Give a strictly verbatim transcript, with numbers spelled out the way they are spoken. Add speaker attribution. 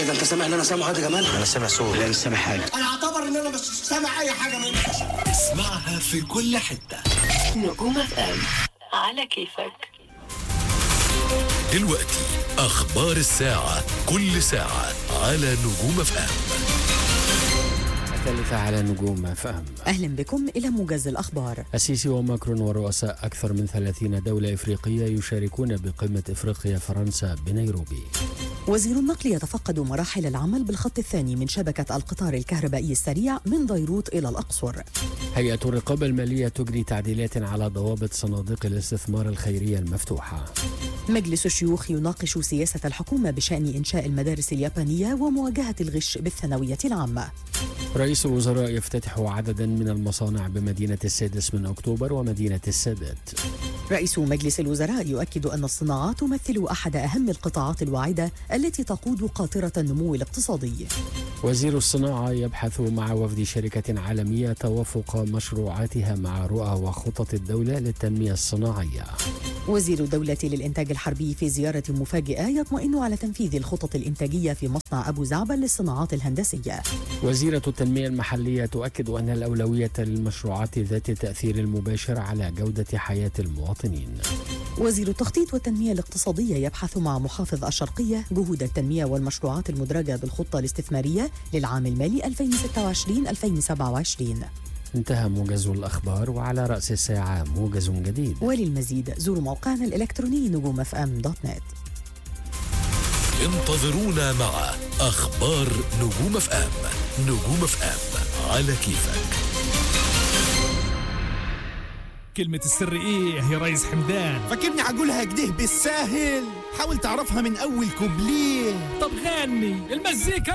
Speaker 1: ده انت سامع اللي انا سامعه ده كمان؟
Speaker 2: انا سامع صوت.
Speaker 1: لا مش سامع حاجه.
Speaker 3: انا اعتبر ان انا مش سامع اي حاجه منك.
Speaker 4: اسمعها في كل حته.
Speaker 5: نجوم اف ام على كيفك.
Speaker 4: دلوقتي اخبار الساعه، كل ساعه على نجوم اف ام.
Speaker 6: الثالثة على نجوم اف ام.
Speaker 7: أهلا بكم إلى موجز الأخبار.
Speaker 6: السيسي وماكرون ورؤساء أكثر من ثلاثين دولة إفريقية يشاركون بقمة إفريقيا فرنسا بنيروبي.
Speaker 7: وزير النقل يتفقد مراحل العمل بالخط الثاني من شبكة القطار الكهربائي السريع من بيروت إلى الأقصر.
Speaker 6: هيئة الرقابة المالية تجري تعديلات على ضوابط صناديق الاستثمار الخيرية المفتوحة.
Speaker 7: مجلس الشيوخ يناقش سياسة الحكومة بشأن إنشاء المدارس اليابانية ومواجهة الغش بالثانوية العامة.
Speaker 6: رئيس الوزراء يفتتح عددا من المصانع بمدينة السادس من أكتوبر ومدينة السادات.
Speaker 7: رئيس مجلس الوزراء يؤكد أن الصناعات تمثل أحد أهم القطاعات الواعدة التي تقود قاطرة النمو الاقتصادي.
Speaker 6: وزير الصناعة يبحث مع وفد شركة عالمية توافق مشروعاتها مع رؤى وخطط الدولة للتنمية الصناعية.
Speaker 7: وزير الدولة للإنتاج الحربي في زيارة مفاجئة يطمئن على تنفيذ الخطط الإنتاجية في مصنع أبو زعبل للصناعات الهندسية.
Speaker 6: وزيرة التنمية المحلية تؤكد أن الأولوية للمشروعات ذات التأثير المباشر على جودة حياة المواطنين.
Speaker 7: وزير التخطيط والتنمية الاقتصادية يبحث مع محافظ الشرقية جهود التنمية والمشروعات المدرجة بالخطة الاستثمارية للعام المالي ألفين وستة وعشرين ألفين وسبعة وعشرين.
Speaker 6: انتهى موجز الأخبار، وعلى رأس الساعة موجز جديد.
Speaker 7: وللمزيد زوروا موقعنا الإلكتروني نجوم اف ام دوت نت.
Speaker 4: انتظرونا مع أخبار نجوم اف ام. نجوم اف ام على كيفك.
Speaker 8: كلمة السر ايه يا ريس حمدان؟
Speaker 3: فاكرني هقولها كده بالساهل؟ حاول تعرفها من اول كوبليه.
Speaker 8: طب غني المزيكا.